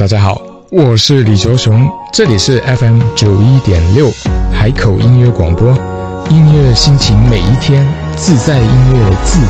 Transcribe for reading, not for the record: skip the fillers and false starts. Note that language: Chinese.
大家好，我是李卓雄，这里是 FM91.6 海口音乐广播，音乐心情每一天，自在音乐自